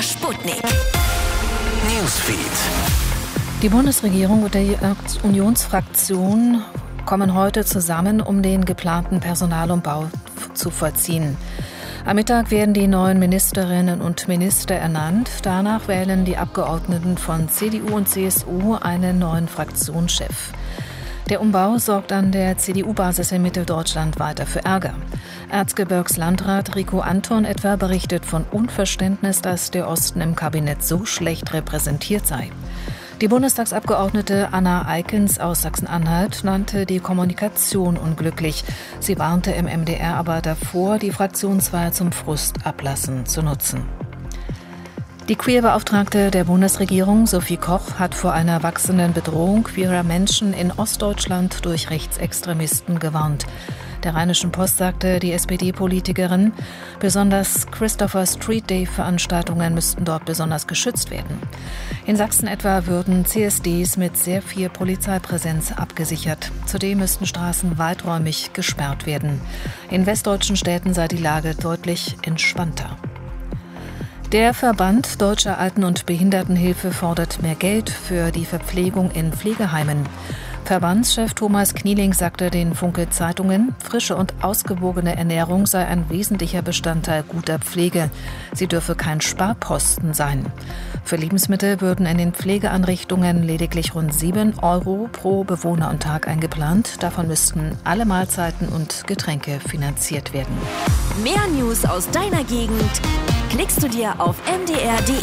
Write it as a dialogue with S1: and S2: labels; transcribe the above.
S1: Sputnik Newsfeed.
S2: Die Bundesregierung und die Unionsfraktion kommen heute zusammen, um den geplanten Personalumbau zu vollziehen. Am Mittag werden die neuen Ministerinnen und Minister ernannt. Danach wählen die Abgeordneten von CDU und CSU einen neuen Fraktionschef. Der Umbau sorgt an der CDU-Basis in Mitteldeutschland weiter für Ärger. Erzgebirgslandrat Rico Anton etwa berichtet von Unverständnis, dass der Osten im Kabinett so schlecht repräsentiert sei. Die Bundestagsabgeordnete Anna Eikens aus Sachsen-Anhalt nannte die Kommunikation unglücklich. Sie warnte im MDR aber davor, die Fraktionswahl zum Frustablassen zu nutzen. Die Queerbeauftragte der Bundesregierung, Sophie Koch, hat vor einer wachsenden Bedrohung queerer Menschen in Ostdeutschland durch Rechtsextremisten gewarnt. Der Rheinischen Post sagte die SPD-Politikerin, besonders Christopher Street Day-Veranstaltungen müssten dort besonders geschützt werden. In Sachsen etwa würden CSDs mit sehr viel Polizeipräsenz abgesichert. Zudem müssten Straßen weiträumig gesperrt werden. In westdeutschen Städten sei die Lage deutlich entspannter. Der Verband Deutscher Alten- und Behindertenhilfe fordert mehr Geld für die Verpflegung in Pflegeheimen. Verbandschef Thomas Knieling sagte den Funke-Zeitungen, frische und ausgewogene Ernährung sei ein wesentlicher Bestandteil guter Pflege. Sie dürfe kein Sparposten sein. Für Lebensmittel würden in den Pflegeeinrichtungen lediglich rund 7 € pro Bewohner und Tag eingeplant. Davon müssten alle Mahlzeiten und Getränke finanziert werden.
S1: Mehr News aus deiner Gegend klickst du dir auf mdr.de.